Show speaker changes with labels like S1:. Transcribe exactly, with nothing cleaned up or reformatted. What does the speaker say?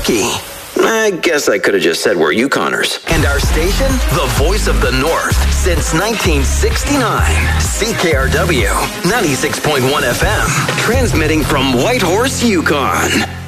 S1: Yorkie. I guess I could have just said we're Yukoners. And our station, the voice of the North, since nineteen sixty-nine. C K R W, ninety-six point one F M, transmitting from Whitehorse, Yukon.